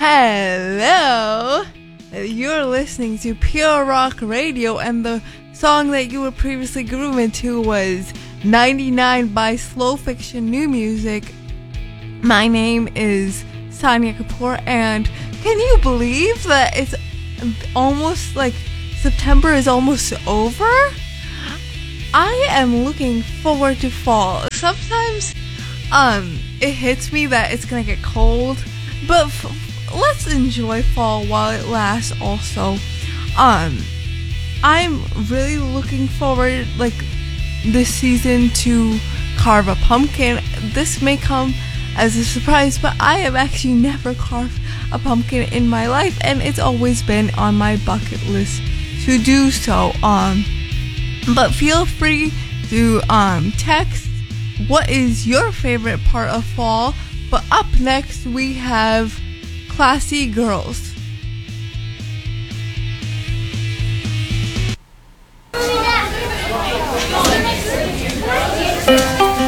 Hello! You're listening to Pure Rock Radio, and the song that you were previously grooving to was 99 by Slow Fiction New Music. My name is Sonia Kapoor, and can you believe that it's almost like September is almost over? I am looking forward to fall. Sometimes it hits me that it's gonna get cold, but let's enjoy fall while it lasts also. I'm really looking forward this season to carve a pumpkin. This may come as a surprise, but I have actually never carved a pumpkin in my life, and it's always been on my bucket list to do so. But feel free to text what is your favorite part of fall. But up next we have Classy Girls.